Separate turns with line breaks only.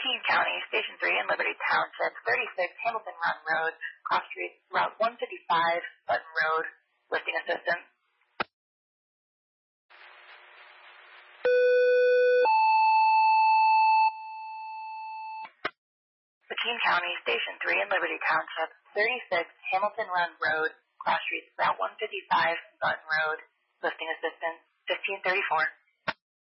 McKean County, Station 3 in Liberty Township, 36 Hamilton Run Road, Cross Street, Route 155, Button Road, lifting assistance. McKean County, Station 3 in Liberty Township, 36 Hamilton Run Road, Cross Street, Route 155, Button Road, lifting assistance, 1534.